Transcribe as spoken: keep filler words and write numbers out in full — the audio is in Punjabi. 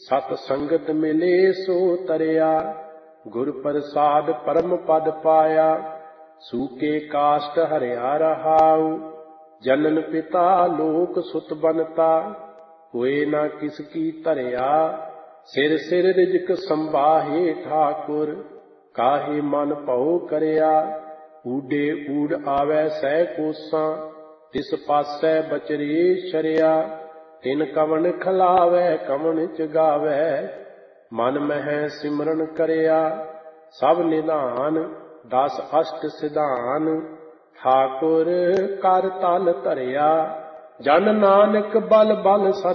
ਸਤ ਸੰਗਤ ਮਿਲੇ ਸੋ ਤਰਿਆ, ਗੁਰ ਪ੍ਰਸਾਦ ਪਰਮ ਪਦ ਪਾਇਆ। ਸੂਕੇ ਕਾਸ਼ਟ ਹਰਿਆ ਰਹਾਉ, ਜਨਨ ਪਿਤਾ ਲੋਕ ਸੁਤ ਬਨਤਾ। ਹੋਏ ਨਾ ਕਿਸ ਕੀ ਧਰਿਆ, ਸਿਰ ਸਿਰ ਰਿਜਕ ਸੰਭਾਹੇ ਠਾਕੁਰ। ਕਾਹੇ ਮਨ ਭਉ ਕਰਿਆ, ਊਡੇ ਊੜ ਆਵੈ ਸਹਿ ਕੋਸਾਂ। ਤਿਸ ਪਾਸੈ ਬਚਰੇ ਸ਼ਰਿਆ, ਤਿਨ ਕਵਣ ਖਲਾਵੈ ਕਵਣ ਚਗਾਵੈ। ਮਨ ਮਹਿ ਸਿਮਰਨ ਕਰਿਆ, ਸਭ ਨਿਧਾਨ ਦਸ ਅਸ਼ਟ ਸਿਧਾਨ। ਠਾਕੁਰ ਕਰ ਤਲ ਧਰਿਆ, ਜਨ ਨਾਨਕ ਬਲ ਬਲ ਸਤ